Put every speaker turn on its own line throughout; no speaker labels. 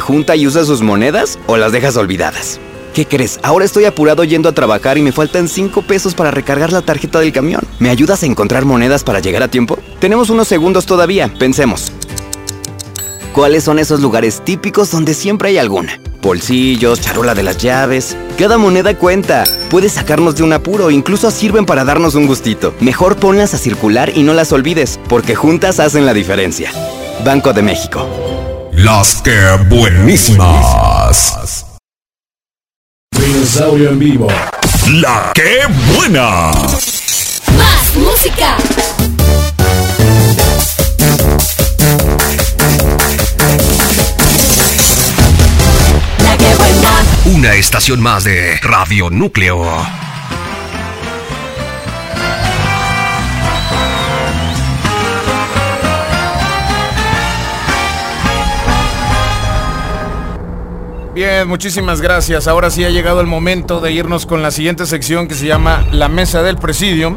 junta y usa sus monedas o las dejas olvidadas? ¿Qué crees? Ahora estoy apurado yendo a trabajar y me faltan 5 pesos para recargar la tarjeta del camión. ¿Me ayudas a encontrar monedas para llegar a tiempo? Tenemos unos segundos todavía, pensemos. ¿Cuáles son esos lugares típicos donde siempre hay alguna? Bolsillos, charola de las llaves. Cada moneda cuenta. Puedes sacarnos de un apuro, incluso sirven para darnos un gustito. Mejor ponlas a circular y no las olvides, porque juntas hacen la diferencia. Banco de México.
Las que buenísimas.
Dinosaurio en vivo.
La que buena.
Más música. La que buena.
Una estación más de Radio Núcleo.
Bien, muchísimas gracias. Ahora sí ha llegado el momento de irnos con la siguiente sección que se llama La Mesa del Presidium.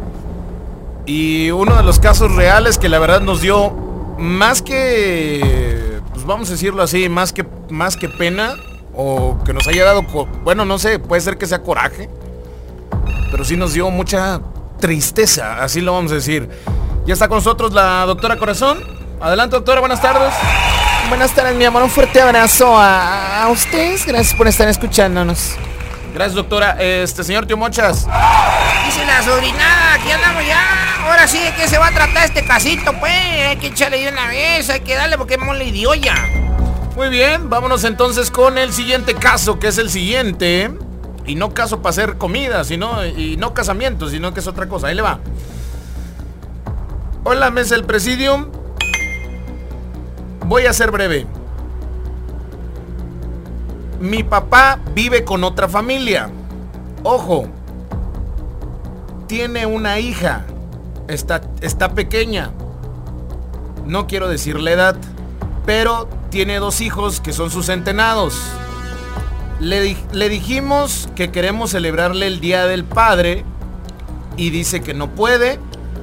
Y uno de los casos reales que la verdad nos dio más que, pues vamos a decirlo así, más que pena, o que nos haya dado, bueno, no sé, puede ser que sea coraje, pero sí nos dio mucha tristeza, así lo vamos a decir. Ya está con nosotros la doctora Corazón. Adelante, doctora, buenas tardes.
Buenas tardes, mi amor, un fuerte abrazo a ustedes, gracias por estar escuchándonos.
Gracias, doctora. Señor Tío Mochas.
Dice la sobrinada, aquí andamos ya. Ahora sí, ¿de qué se va a tratar este casito, pues? Hay que echarle de una vez, hay que darle porque es mole de olla.
Muy bien, vámonos entonces con el siguiente caso, que es el siguiente. Y no caso para hacer comida, y no casamiento, sino que es otra cosa. Ahí le va. Hola, Mesa del Presidium. Voy a ser breve. Mi papá vive con otra familia. Ojo. Tiene una hija. Está pequeña. No quiero decir la edad, pero tiene 2 hijos que son sus centenados. Le dijimos que queremos celebrarle el Día del Padre y dice que no puede.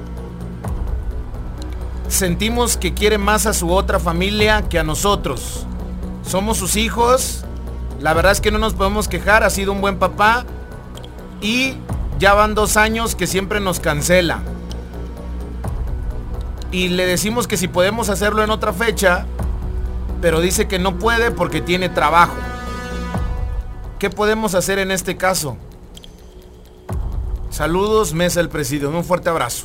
Sentimos que quiere más a su otra familia que a nosotros. Somos sus hijos. La verdad es que no nos podemos quejar. Ha sido un buen papá. Y ya van 2 años que siempre nos cancela. Y le decimos que si podemos hacerlo en otra fecha, pero dice que no puede porque tiene trabajo. ¿Qué podemos hacer en este caso? Saludos, Mesa del Presidium. Un fuerte abrazo.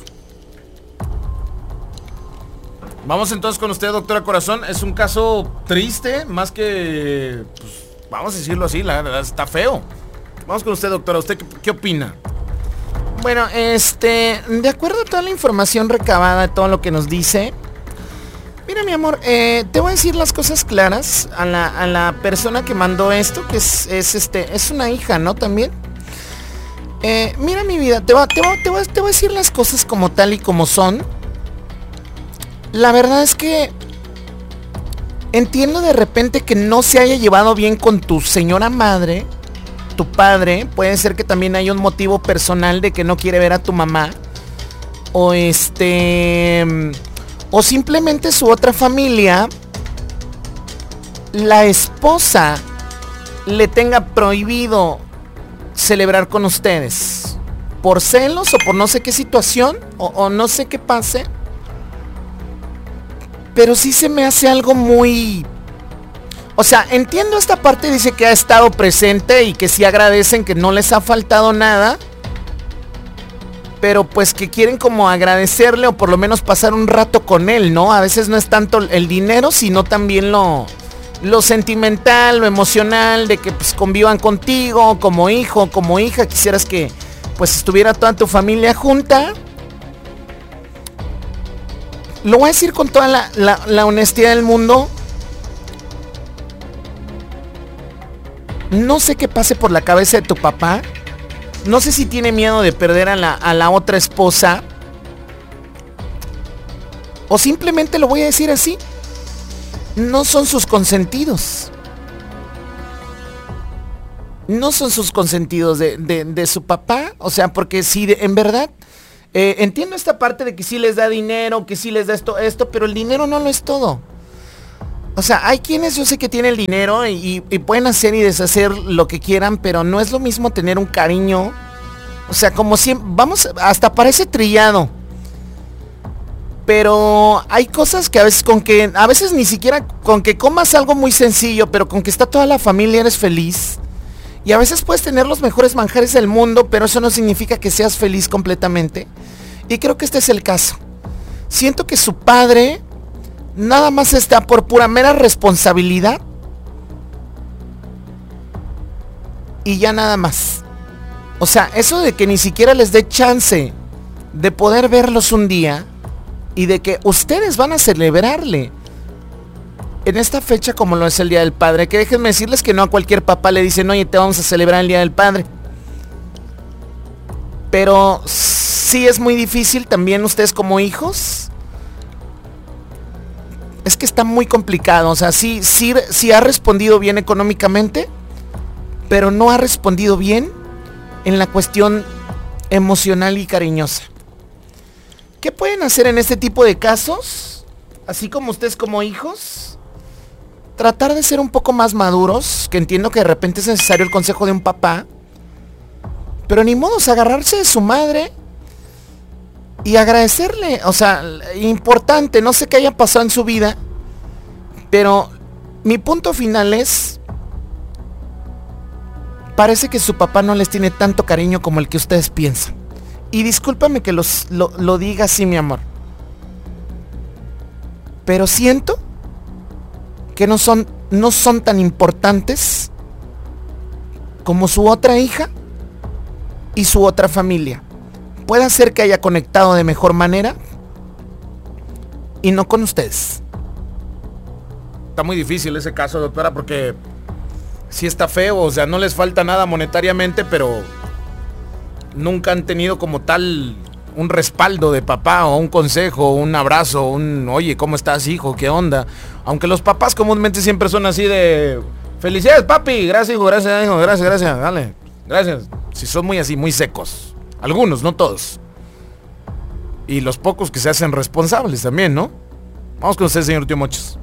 Vamos entonces con usted, doctora Corazón. Es un caso triste, más que, pues, vamos a decirlo así, la verdad está feo. Vamos con usted, doctora. ¿Usted qué opina?
Bueno, de acuerdo a toda la información recabada, todo lo que nos dice, mira, mi amor, te voy a decir las cosas claras a la persona que mandó esto, que es una hija, ¿no? También. Mira, mi vida, te voy a decir las cosas como tal y como son. La verdad es que entiendo de repente que no se haya llevado bien con tu señora madre, tu padre. Puede ser que también haya un motivo personal de que no quiere ver a tu mamá. O o simplemente su otra familia, la esposa, le tenga prohibido celebrar con ustedes. Por celos o por no sé qué situación, o no sé qué pase. Pero sí se me hace algo muy... O sea, entiendo esta parte, dice que ha estado presente y que sí agradecen, que no les ha faltado nada. Pero pues que quieren como agradecerle o por lo menos pasar un rato con él, ¿no? A veces no es tanto el dinero, sino también lo sentimental, lo emocional, de que pues convivan contigo como hijo, como hija. Quisieras que pues estuviera toda tu familia junta. Lo voy a decir con toda la honestidad del mundo. No sé qué pase por la cabeza de tu papá. No sé si tiene miedo de perder a la otra esposa. O simplemente lo voy a decir así. No son sus consentidos. No son sus consentidos de su papá. O sea, porque si en verdad... entiendo esta parte de que sí les da dinero, que sí les da esto, pero el dinero no lo es todo. O sea, hay quienes yo sé que tienen el dinero y pueden hacer y deshacer lo que quieran, pero no es lo mismo tener un cariño. O sea, como siempre, vamos, hasta parece trillado. Pero hay cosas que a veces ni siquiera con que comas algo muy sencillo, pero con que está toda la familia eres feliz. Y a veces puedes tener los mejores manjares del mundo, pero eso no significa que seas feliz completamente. Y creo que este es el caso. Siento que su padre nada más está por pura mera responsabilidad. Y ya nada más. O sea, eso de que ni siquiera les dé chance de poder verlos un día y de que ustedes van a celebrarle en esta fecha como lo es el Día del Padre, que déjenme decirles que no a cualquier papá le dicen, oye, te vamos a celebrar el Día del Padre. Pero sí es muy difícil también ustedes como hijos. Es que está muy complicado, o sea, sí ha respondido bien económicamente, pero no ha respondido bien en la cuestión emocional y cariñosa. ¿Qué pueden hacer en este tipo de casos? Así como ustedes como hijos, tratar de ser un poco más maduros, que entiendo que de repente es necesario el consejo de un papá, pero ni modo, agarrarse de su madre y agradecerle. O sea, importante, no sé qué haya pasado en su vida, pero mi punto final es, parece que su papá no les tiene tanto cariño como el que ustedes piensan. Y discúlpame que lo diga así, mi amor, pero siento que no son tan importantes como su otra hija y su otra familia. Puede ser que haya conectado de mejor manera y no con ustedes.
Está muy difícil ese caso, doctora, porque sí está feo, o sea, no les falta nada monetariamente, pero nunca han tenido como tal un respaldo de papá o un consejo, un abrazo, oye, ¿cómo estás, hijo? ¿Qué onda? Aunque los papás comúnmente siempre son así de, felicidades, papi, gracias, hijo, gracias, dale, gracias. Si son muy así, muy secos. Algunos, no todos. Y los pocos que se hacen responsables también, ¿no? Vamos con usted, señor Tío Mochis.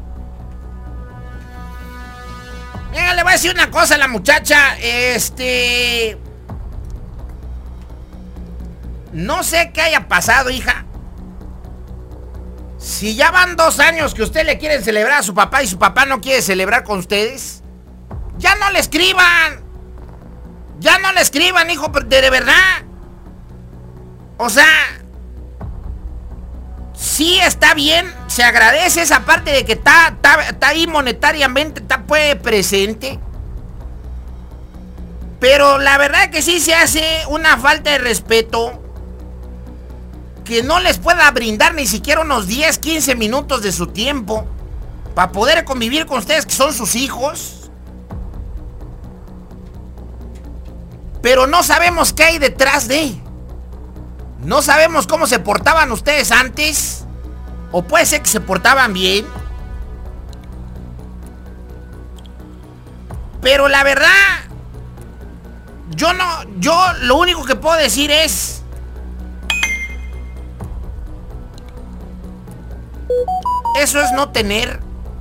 Venga, le voy a decir una cosa a la muchacha. No sé qué haya pasado, hija. Si ya van 2 años que usted le quieren celebrar a su papá y su papá no quiere celebrar con ustedes, ya no le escriban. Ya no le escriban, hijo, de verdad. O sea, sí está bien, se agradece esa parte de que está ahí monetariamente, está pues presente. Pero la verdad que sí se hace una falta de respeto que no les pueda brindar ni siquiera unos 10, 15 minutos de su tiempo para poder convivir con ustedes, que son sus hijos. Pero no sabemos qué hay detrás de. No sabemos cómo se portaban ustedes antes. O puede ser que se portaban bien. Pero la verdad, yo lo único que puedo decir es, eso es no tener.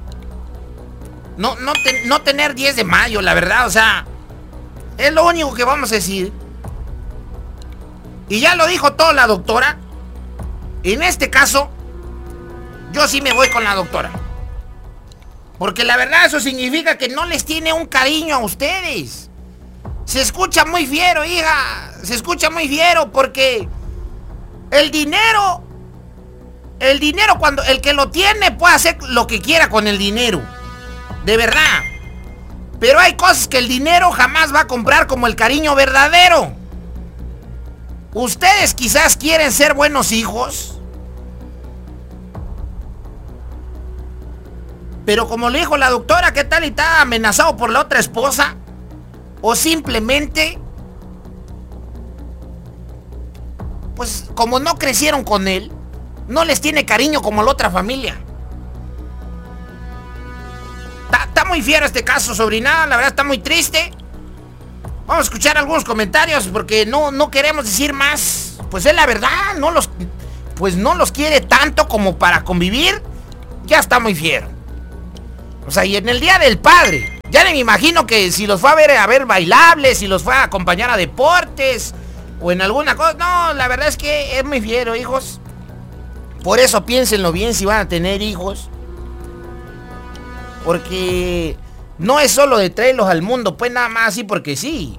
No tener 10 de mayo, la verdad, o sea, es lo único que vamos a decir. Y ya lo dijo todo la doctora. En este caso, yo sí me voy con la doctora. Porque la verdad eso significa que no les tiene un cariño a ustedes. Se escucha muy fiero, hija. Se escucha muy fiero porque el dinero, cuando el que lo tiene puede hacer lo que quiera con el dinero. De verdad. Pero hay cosas que el dinero jamás va a comprar, como el cariño verdadero. Ustedes quizás quieren ser buenos hijos, pero como le dijo la doctora, ¿qué tal y está amenazado por la otra esposa? O simplemente, pues como no crecieron con él, no les tiene cariño como la otra familia. Está muy fiero este caso, sobrina, la verdad está muy triste. Vamos a escuchar algunos comentarios porque no queremos decir más. Pues es la verdad, no los quiere tanto como para convivir. Ya está muy fiero. O sea, y en el Día del Padre, ya ni me imagino que si los fue a ver bailables, si los fue a acompañar a deportes o en alguna cosa. No, la verdad es que es muy fiero, hijos. Por eso piénsenlo bien si van a tener hijos. Porque no es solo de traerlos al mundo, pues nada más así porque sí.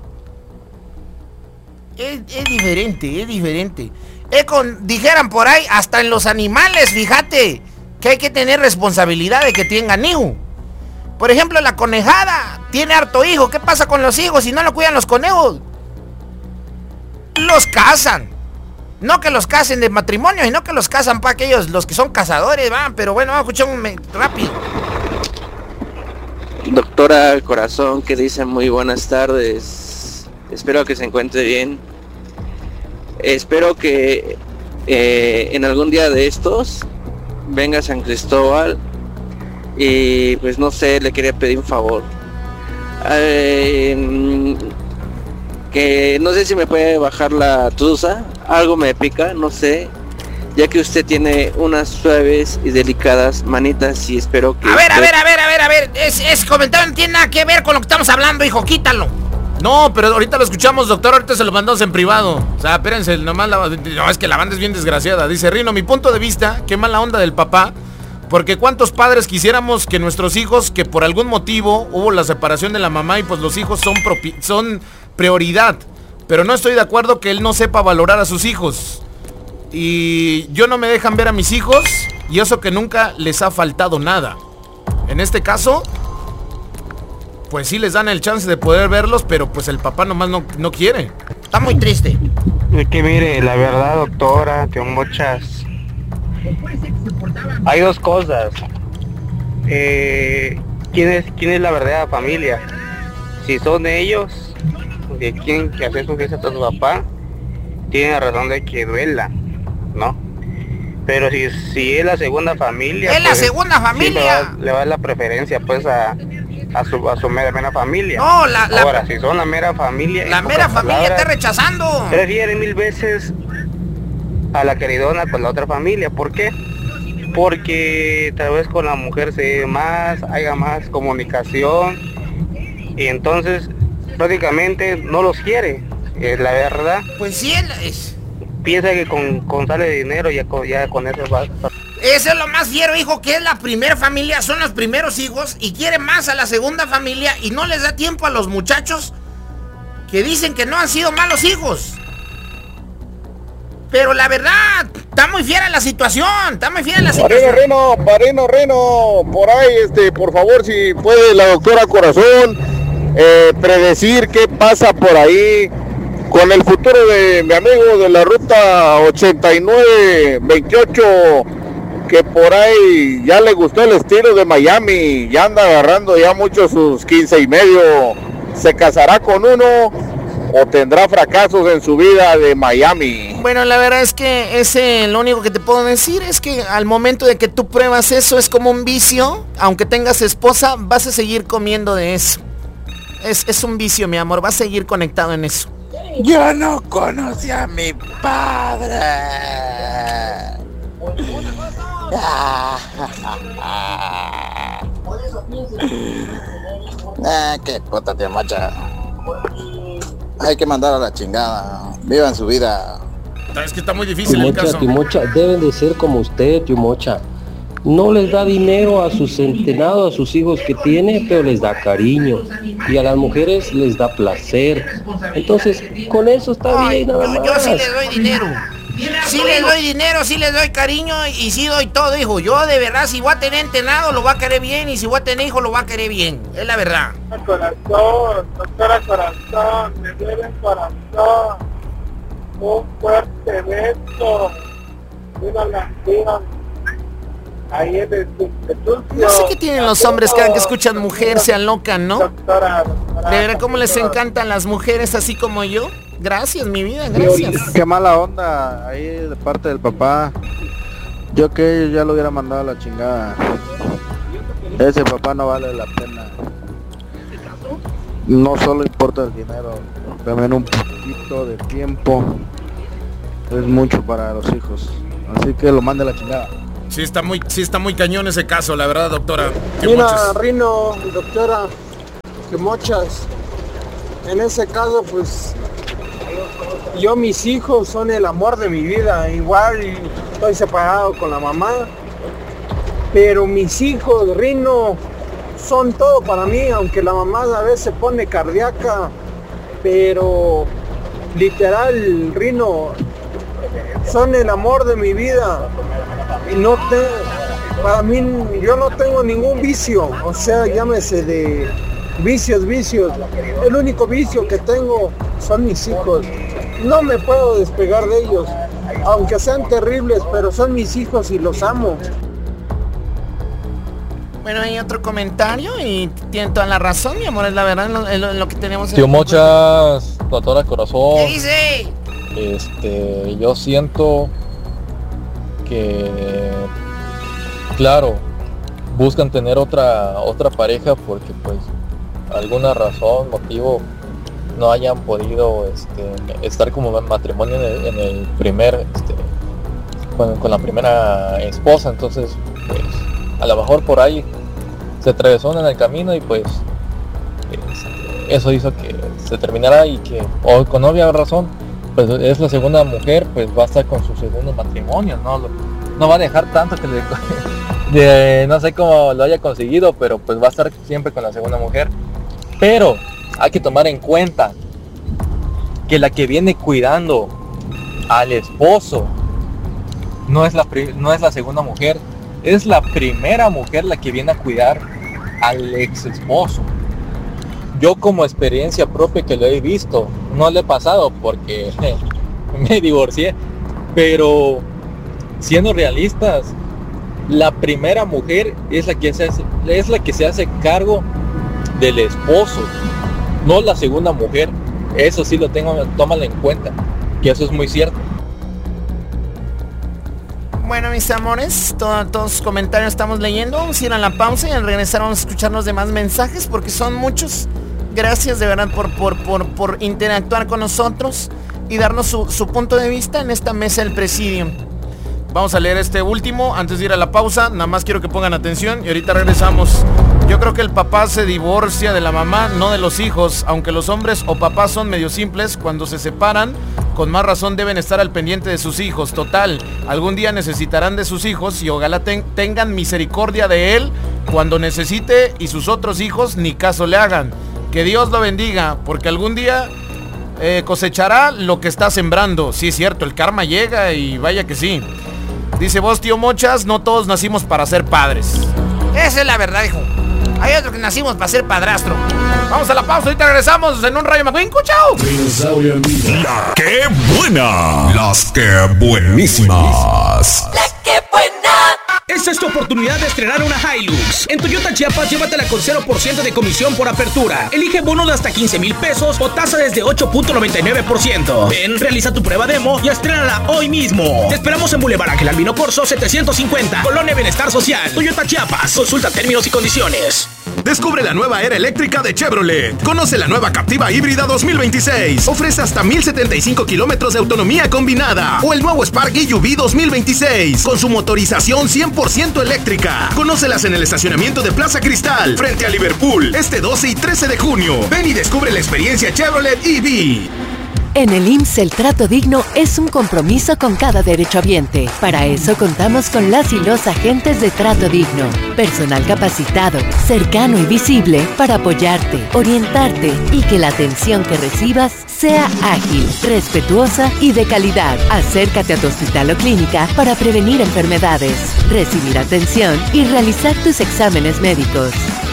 Es diferente, es diferente. Dijeran por ahí, hasta en los animales, fíjate, que hay que tener responsabilidad de que tengan hijos. Por ejemplo, la conejada tiene harto hijo. ¿Qué pasa con los hijos si no lo cuidan los conejos? Los cazan. No que los casen de matrimonio, sino que los cazan para aquellos, los que son cazadores, van. Pero bueno, vamos a escuchar rápido.
Doctora Corazón, que dice muy buenas tardes. Espero que se encuentre bien. Espero que en algún día de estos venga a San Cristóbal y pues no sé, le quería pedir un favor. Que no sé si me puede bajar la truza, algo me pica, no sé, ya que usted tiene unas suaves y delicadas manitas y espero que... A ver,
ese comentario no tiene nada que ver con lo que estamos hablando, hijo, quítalo.
No, pero ahorita lo escuchamos, doctor, ahorita se lo mandamos en privado. O sea, espérense, nomás no, es que la banda es bien desgraciada. Dice Rino, mi punto de vista, qué mala onda del papá, porque cuántos padres quisiéramos que nuestros hijos, que por algún motivo hubo la separación de la mamá y pues los hijos son prioridad. Pero no estoy de acuerdo que él no sepa valorar a sus hijos. Y yo no me dejan ver a mis hijos, y eso que nunca les ha faltado nada. En este caso, pues sí les dan el chance de poder verlos, pero pues el papá nomás no quiere.
Está muy triste.
Es que mire, la verdad, doctora, que muchas... Hay dos cosas. ¿Quién es la verdadera familia? Si son ellos, de quien que hace su fiesta a su papá, tiene razón de que duela, ¿no? Pero si es la segunda familia...
¡Es la segunda familia!
Sí, le va a dar la preferencia, pues, a su mera familia.
No,
ahora, si son la mera familia...
La mera familia está rechazando.
Prefiere 1000 veces a la queridona con la otra familia. ¿Por qué? Porque tal vez con la mujer se ve más, haya más comunicación. Y entonces, prácticamente no los quiere. Es la verdad.
Pues sí, él es...
Piensa que con sale de dinero ya con eso va.
Eso es lo más fiero, hijo, que es la primera familia, son los primeros hijos y quiere más a la segunda familia y no les da tiempo a los muchachos que dicen que no han sido malos hijos. Pero la verdad, está muy fiera la situación,
Reno, por ahí, por favor, si puede la doctora Corazón predecir qué pasa por ahí con el futuro de mi amigo de la ruta 8928, que por ahí ya le gustó el estilo de Miami, ya anda agarrando ya mucho sus 15 y medio. ¿Se casará con uno o tendrá fracasos en su vida de Miami?
Bueno, la verdad es que lo único que te puedo decir es que al momento de que tú pruebas eso es como un vicio. Aunque tengas esposa, vas a seguir comiendo de eso. Es un vicio, mi amor, vas a seguir conectado en eso.
Yo no conocí a mi padre. Qué puta tía macha. Hay que mandar a la chingada. Vivan su vida.
Es que está muy difícil el caso.
Timocha, deben de ser como usted, Timocha. No les da dinero a sus centenados, a sus hijos que tiene, pero les da cariño. Y a las mujeres les da placer. Entonces, con eso está bien, nada más.
Yo sí les doy dinero. Sí les doy dinero, sí les doy cariño y sí doy todo, hijo. Yo de verdad, si voy a tener entrenado, lo voy a querer bien. Y si voy a tener hijo, lo voy a querer bien. Es la verdad.
Corazón, doctora Corazón, me duele el corazón. Un fuerte beso. Una latina. Ahí es
no sé qué tienen los hombres cada que escuchan mujer, se alocan, ¿no? De verdad, cómo les encantan las mujeres así como yo. Gracias, mi vida, gracias.
Qué mala onda ahí de parte del papá. Yo que ya lo hubiera mandado a la chingada. Ese papá no vale la pena. No solo importa el dinero, también un poquito de tiempo es mucho para los hijos. Así que lo mande a la chingada.
Sí está muy cañón ese caso, la verdad, doctora.
Mira, Rino, doctora, que mochas. En ese caso, pues, mis hijos son el amor de mi vida. Igual estoy separado con la mamá, pero mis hijos, Rino, son todo para mí, aunque la mamá a veces se pone cardíaca, pero literal, Rino, son el amor de mi vida. Y para mí, yo no tengo ningún vicio, o sea, llámese de vicios. El único vicio que tengo son mis hijos. No me puedo despegar de ellos, aunque sean terribles, pero son mis hijos y los amo.
Bueno, hay otro comentario y tienen toda la razón, mi amor, es la verdad en lo que tenemos.
Tío Mochas, doctora Corazón.
¿Qué dice?
Yo siento que, claro, buscan tener otra pareja porque pues alguna razón, motivo, no hayan podido estar como matrimonio en el primer, con la primera esposa. Entonces, pues, a lo mejor por ahí se atravesó en el camino y pues eso hizo que se terminara y que, o con obvia razón, pues es la segunda mujer, pues va a estar con su segundo matrimonio, no va a dejar tanto que no sé cómo lo haya conseguido, pero pues va a estar siempre con la segunda mujer. Pero hay que tomar en cuenta que la que viene cuidando al esposo no es la segunda mujer, es la primera mujer la que viene a cuidar al ex esposo. Yo como experiencia propia que lo he visto, no le he pasado porque me divorcié, pero siendo realistas, la primera mujer es la que se hace cargo del esposo, no la segunda mujer. Eso sí tómalo en cuenta, que eso es muy cierto.
Bueno, mis amores, todos los comentarios estamos leyendo. Vamos a ir a la pausa y al regresar vamos a escuchar los demás mensajes porque son muchos. Gracias de verdad por interactuar con nosotros y darnos su punto de vista en esta mesa del Presidium.
Vamos a leer este último antes de ir a la pausa. Nada más quiero que pongan atención y ahorita regresamos. Yo creo que el papá se divorcia de la mamá, no de los hijos. Aunque los hombres o papás son medio simples, cuando se separan, con más razón deben estar al pendiente de sus hijos. Total, algún día necesitarán de sus hijos y ojalá tengan misericordia de él cuando necesite y sus otros hijos ni caso le hagan. Que Dios lo bendiga, porque algún día cosechará lo que está sembrando. Sí, es cierto, el karma llega y vaya que sí. Dice vos, tío Mochas, no todos nacimos para ser padres.
Esa es la verdad, hijo. Hay otros que nacimos para ser padrastro.
Vamos a la pausa, ahorita regresamos en un Rayo McQueen. ¡Chao!
¡La que buena! Las que buenísimas.
La que buena.
Esta es tu oportunidad de estrenar una Hilux. En Toyota Chiapas, llévatela con 0% de comisión por apertura. Elige bono de hasta 15,000 pesos o tasa desde 8.99%. Ven, realiza tu prueba demo y estrénala hoy mismo. Te esperamos en Boulevard Ángel Albino Corzo 750, Colonia Bienestar Social. Toyota Chiapas. Consulta términos y condiciones.
Descubre la nueva era eléctrica de Chevrolet. Conoce la nueva Captiva híbrida 2026. Ofrece hasta 1,075 kilómetros de autonomía combinada. O el nuevo Spark EUV 2026. Con su motorización 100% eléctrica. Conócelas en el estacionamiento de Plaza Cristal, frente a Liverpool, este 12 y 13 de junio. Ven y descubre la experiencia Chevrolet EV.
En el IMSS el trato digno es un compromiso con cada derechohabiente. Para eso contamos con las y los agentes de trato digno. Personal capacitado, cercano y visible para apoyarte, orientarte y que la atención que recibas sea ágil, respetuosa y de calidad. Acércate a tu hospital o clínica para prevenir enfermedades, recibir atención y realizar tus exámenes médicos.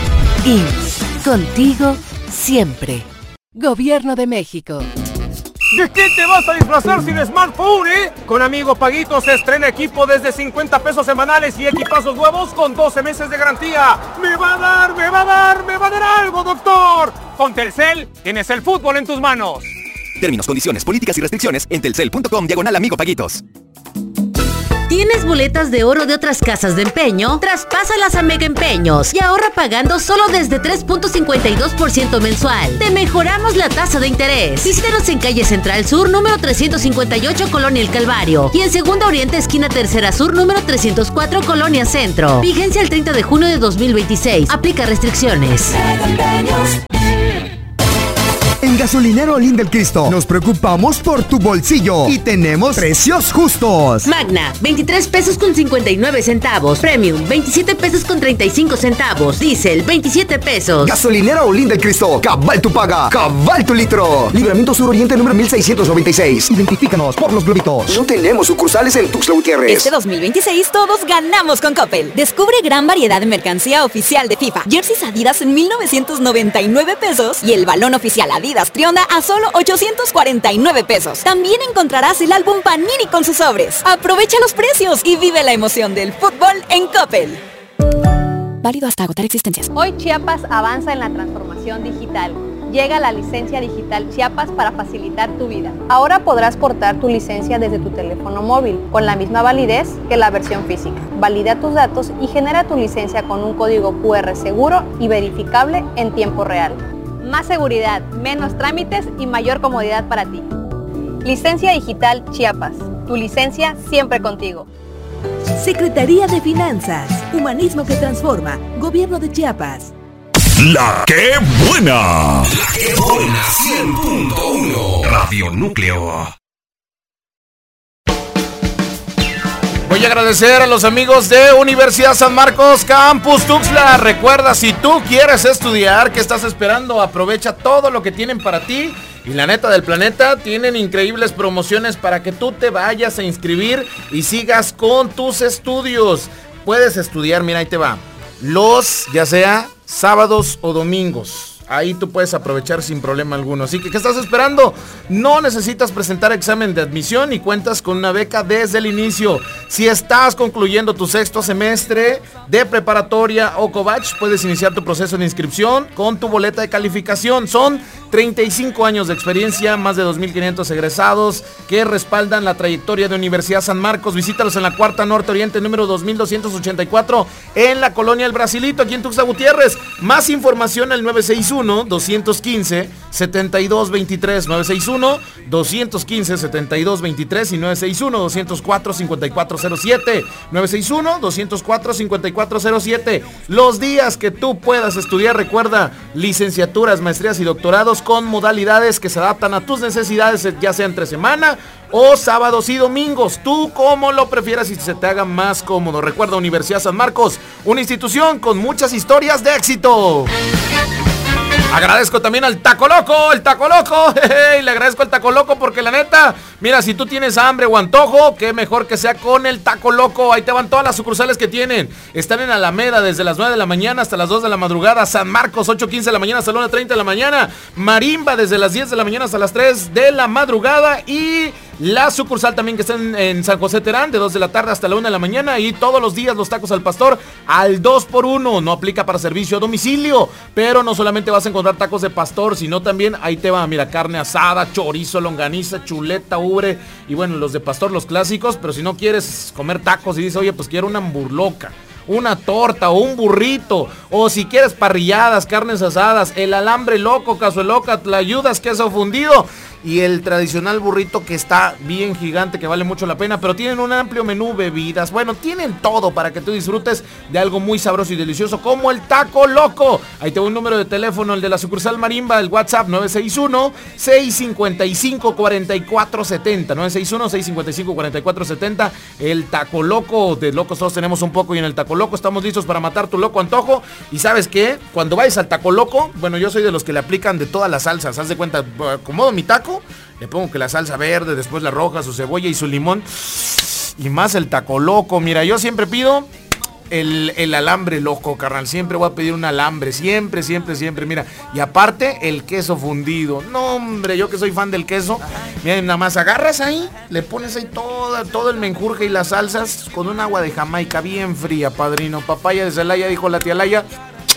IMSS, contigo siempre. Gobierno de México.
¿De qué te vas a disfrazar sin smartphone, Con Amigo Paguito se estrena equipo desde 50 pesos semanales y equipazos nuevos con 12 meses de garantía. ¡Me va a dar algo, doctor! Con Telcel tienes el fútbol en tus manos.
Términos, condiciones, políticas y restricciones en telcel.com/Amigo Paguitos.
¿Tienes boletas de oro de otras casas de empeño? Traspásalas a Mega Empeños y ahorra pagando solo desde 3.52% mensual. Te mejoramos la tasa de interés. Visítanos en calle Central Sur, número 358, Colonia El Calvario. Y en Segunda Oriente, esquina Tercera Sur, número 304, Colonia Centro. Vigencia el 30 de junio de 2026. Aplica restricciones.
En Gasolinero Olín del Cristo nos preocupamos por tu bolsillo y tenemos precios justos.
Magna, 23 pesos con 59 centavos. Premium, 27 pesos con 35 centavos. Diesel, 27 pesos.
Gasolinero Olín del Cristo, cabal tu paga, cabal tu litro. Libramiento Sur Oriente número 1696. Identifícanos por los globitos. No tenemos sucursales en Tuxtla Gutiérrez.
Este 2026 todos ganamos con Coppel. Descubre gran variedad de mercancía oficial de FIFA. Jerseys Adidas en 1999 pesos y el balón oficial Adidas Trionda a solo 849 pesos. También encontrarás el álbum Panini con sus sobres. Aprovecha los precios y vive la emoción del fútbol en Coppel. Válido hasta agotar existencias.
Hoy Chiapas avanza en la transformación digital. Llega la licencia digital Chiapas para facilitar tu vida. Ahora podrás portar tu licencia desde tu teléfono móvil, con la misma validez que la versión física. Valida tus datos y genera tu licencia con un código QR seguro y verificable en tiempo real. Más seguridad, menos trámites y mayor comodidad para ti. Licencia Digital Chiapas. Tu licencia siempre contigo.
Secretaría de Finanzas. Humanismo que transforma. Gobierno de Chiapas.
La que buena. La que buena 100.1. Radio Núcleo.
Voy a agradecer a los amigos de Universidad San Marcos Campus Tuxtla. Recuerda, si tú quieres estudiar, ¿qué estás esperando? Aprovecha todo lo que tienen para ti. Y la neta del planeta, tienen increíbles promociones para que tú te vayas a inscribir y sigas con tus estudios. Puedes estudiar, mira, ahí te va. Ya sea sábados o domingos. Ahí tú puedes aprovechar sin problema alguno. Así que, ¿qué estás esperando? No necesitas presentar examen de admisión y cuentas con una beca desde el inicio. Si estás concluyendo tu sexto semestre de preparatoria o Covach, puedes iniciar tu proceso de inscripción con tu boleta de calificación. Son 35 años de experiencia, más de 2,500 egresados que respaldan la trayectoria de Universidad San Marcos. Visítalos en la Cuarta Norte Oriente, número 2284, en la Colonia El Brasilito, aquí en Tuxtla Gutiérrez. Más información al 961-215-7223, 961-215-7223 y 961-204-5407, 961-204-5407. Los días que tú puedas estudiar, recuerda, licenciaturas, maestrías y doctorados con modalidades que se adaptan a tus necesidades, ya sea entre semana o sábados y domingos, tú como lo prefieras y se te haga más cómodo. Recuerda, Universidad San Marcos, una institución con muchas historias de éxito. Agradezco también al Taco Loco, le agradezco al Taco Loco porque la neta, mira, si tú tienes hambre o antojo, qué mejor que sea con el Taco Loco. Ahí te van todas las sucursales que tienen. Están en Alameda desde las 9 de la mañana hasta las 2 de la madrugada, San Marcos 8:15 de la mañana hasta las 1:30 de la mañana, Marimba desde las 10 de la mañana hasta las 3 de la madrugada y la sucursal también que está en San José Terán de 2 de la tarde hasta la 1 de la mañana y todos los días los tacos al pastor al 2x1. No aplica para servicio a domicilio, pero no solamente vas a encontrar tacos de pastor, sino también ahí te va, mira, carne asada, chorizo, longaniza, chuleta, ubre y bueno, los de pastor, los clásicos. Pero si no quieres comer tacos y dices, oye, pues quiero una hamburloca, una torta o un burrito, o si quieres parrilladas, carnes asadas, el alambre loco, cazueloca, tlayudas, queso fundido y el tradicional burrito que está bien gigante, que vale mucho la pena, pero tienen un amplio menú, bebidas, bueno, tienen todo para que tú disfrutes de algo muy sabroso y delicioso como el Taco Loco. Ahí te voy un número de teléfono, el de la sucursal Marimba, el WhatsApp 961-655-4470, 961-655-4470, el Taco Loco. De locos todos tenemos un poco y en el Taco Loco estamos listos para matar tu loco antojo. Y ¿sabes qué? Cuando vayas al Taco Loco, bueno, yo soy de los que le aplican de todas las salsas, haz de cuenta, acomodo mi taco, le pongo que la salsa verde, después la roja, su cebolla y su limón y más el Taco Loco. Mira, yo siempre pido el alambre loco, carnal, siempre voy a pedir un alambre, siempre, mira, y aparte el queso fundido. No, hombre, yo que soy fan del queso, mira, nada más agarras ahí, le pones ahí todo el menjurje y las salsas con un agua de Jamaica bien fría, padrino, papaya de Celaya, dijo la tía Laya.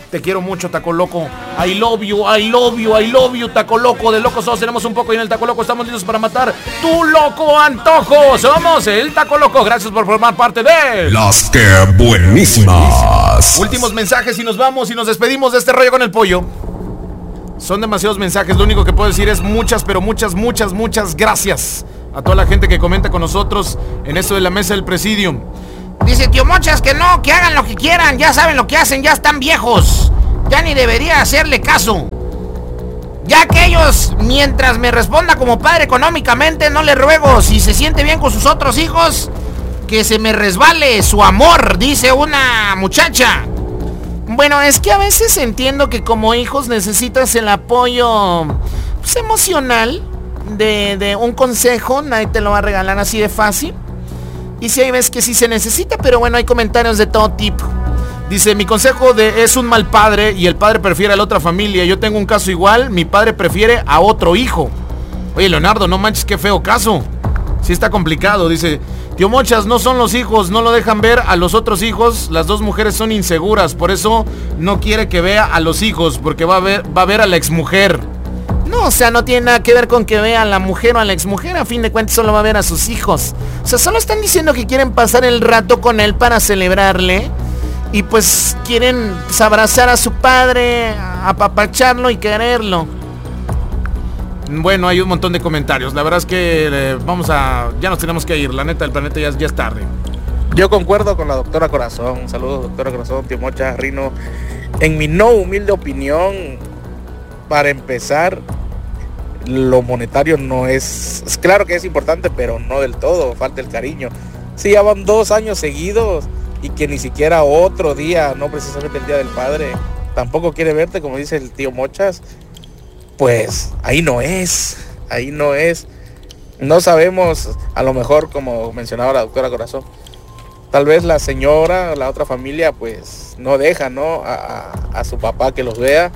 Te quiero mucho, Taco Loco. I love you, Taco Loco. De locos todos tenemos un poco y en el Taco Loco estamos listos para matar tu loco antojo. Somos el Taco Loco. Gracias por formar parte de
Las que buenísimas.
Últimos mensajes y nos vamos y nos despedimos de este rollo con el pollo. Son demasiados mensajes. Lo único que puedo decir es muchas, pero muchas gracias a toda la gente que comenta con nosotros en esto de la mesa del Presidium.
Dice tío Mochas que no, que hagan lo que quieran, ya saben lo que hacen, ya están viejos. Ya ni debería hacerle caso. Ya que ellos, mientras me responda como padre económicamente, no le ruego, si se siente bien con sus otros hijos, que se me resbale su amor, dice una muchacha.
Bueno, es que a veces entiendo que como hijos necesitas el apoyo pues, emocional de un consejo, nadie te lo va a regalar así de fácil. Y si hay veces que sí se necesita, pero bueno, hay comentarios de todo tipo.
Dice, mi consejo es un mal padre y el padre prefiere a la otra familia. Yo tengo un caso igual, mi padre prefiere a otro hijo. Oye, Leonardo, no manches, qué feo caso. Sí está complicado, dice, tío Mochas, no son los hijos, no lo dejan ver a los otros hijos. Las dos mujeres son inseguras, por eso no quiere que vea a los hijos, porque va a ver a la exmujer.
No, o sea, no tiene nada que ver con que vea a la mujer o a la exmujer. A fin de cuentas solo va a ver a sus hijos. O sea, solo están diciendo que quieren pasar el rato con él para celebrarle. Y pues quieren pues, abrazar a su padre, apapacharlo y quererlo.
Bueno, hay un montón de comentarios. La verdad es que ya nos tenemos que ir. La neta, el planeta ya es tarde.
Yo concuerdo con la doctora Corazón. Saludos, doctora Corazón, tío Mocha, Rino. En mi no humilde opinión, para empezar, lo monetario no es claro que es importante, pero no del todo, falta el cariño. Si ya van 2 años seguidos y que ni siquiera otro día, no precisamente el día del padre, tampoco quiere verte, como dice el tío Mochas, pues ahí no es. No sabemos, a lo mejor, como mencionaba la doctora Corazón, tal vez la señora, la otra familia, pues no deja, ¿no? a su papá que los vea.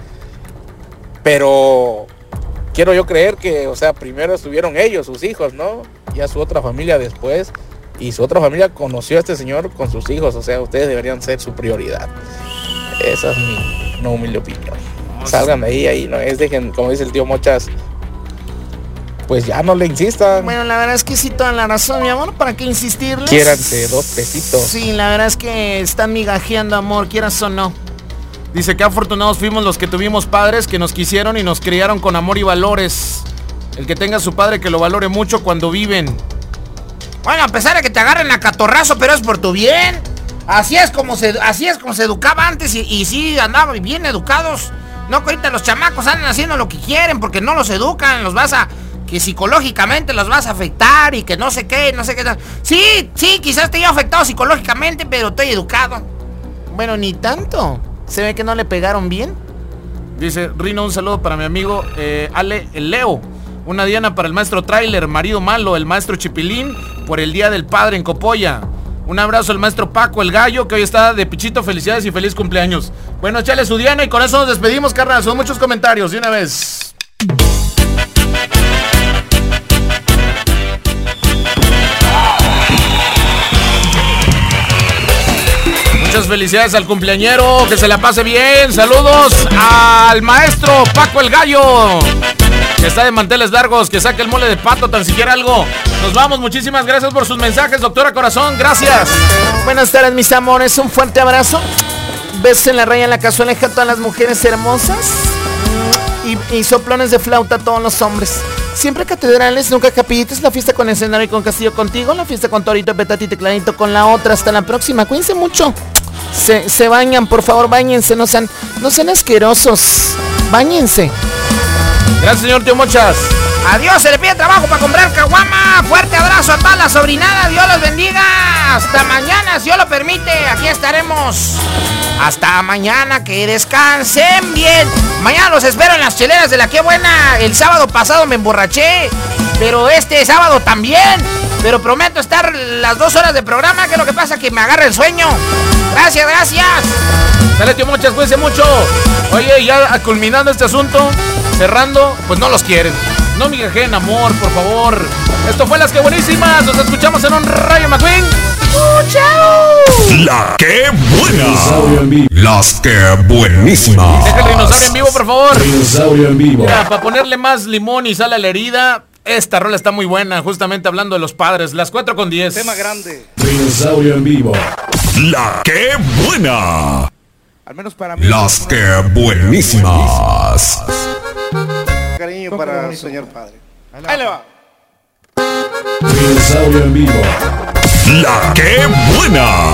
Pero quiero yo creer que, o sea, primero estuvieron ellos, sus hijos, ¿no? Y a su otra familia después. Y su otra familia conoció a este señor con sus hijos. O sea, ustedes deberían ser su prioridad. Esa es mi no humilde opinión. Salgan de ahí, no es, dejen, como dice el tío Mochas, pues ya no le insistan.
Bueno, la verdad es que sí, toda la razón, mi amor, ¿para qué insistirles?
Quiéranse 2 pesitos.
Sí, la verdad es que están migajeando, amor, quieras o no.
Dice que afortunados fuimos los que tuvimos padres que nos quisieron y nos criaron con amor y valores. El que tenga a su padre que lo valore mucho cuando viven.
Bueno, a pesar de que te agarren a catorrazo, pero es por tu bien. Así es como se educaba antes y sí andaban bien educados. No, que ahorita los chamacos andan haciendo lo que quieren porque no los educan, que psicológicamente los vas a afectar y que no sé qué. Sí, quizás te haya afectado psicológicamente, pero estoy educado.
Bueno, ni tanto. Se ve que no le pegaron bien.
Dice, Rino, un saludo para mi amigo Ale, el Leo. Una diana para el maestro Trailer, marido malo, el maestro Chipilín, por el Día del Padre en Copolla. Un abrazo al maestro Paco, el gallo, que hoy está de pichito. Felicidades y feliz cumpleaños. Bueno, échale su diana y con eso nos despedimos, carnal. Son muchos comentarios, de una vez. Muchas felicidades al cumpleañero, que se la pase bien. Saludos al maestro Paco el Gallo, que está de manteles largos, que saque el mole de pato, tan siquiera algo. Nos vamos, muchísimas gracias por sus mensajes, doctora Corazón, gracias.
Buenas tardes, mis amores, un fuerte abrazo. Besos en la raya, en la cazueleja a todas las mujeres hermosas. Y soplones de flauta a todos los hombres. Siempre catedrales, nunca capillitas. La fiesta con escenario y con castillo contigo. La fiesta con torito, petate y tecladito con la otra. Hasta la próxima, cuídense mucho. Se bañan, por favor, báñense. No sean asquerosos. Báñense.
Gracias, señor tío Mochas.
Adiós, se le pide trabajo para comprar caguama. Fuerte abrazo a toda la sobrinada. Dios los bendiga. Hasta mañana, si Dios lo permite. Aquí estaremos. Hasta mañana, que descansen bien. Mañana los espero en las cheleras de la Qué Buena. El sábado pasado me emborraché, pero este sábado también. Pero prometo estar las 2 horas de programa, que es lo que pasa, que me agarra el sueño. Gracias.
Dale, tío Mochas, cuídense mucho. Oye, ya culminando este asunto, cerrando, pues no los quieren. No migajen, amor, por favor. Esto fue Las Que Buenísimas. Nos escuchamos en un Rayo McQueen.
La que buena. Las que buenísimas.
Deja el dinosaurio en vivo, por favor.
Dinosaurio en vivo.
Mira, para ponerle más limón y sal a la herida, esta rola está muy buena, justamente hablando de los padres. Las 4:10.
Tema grande.
Dinosaurio en vivo.
La que buena.
Al menos para mí.
Las que buenísimas.
Cariño para el señor padre. Ahí le va.
Dinosaurio en vivo.
La que buena.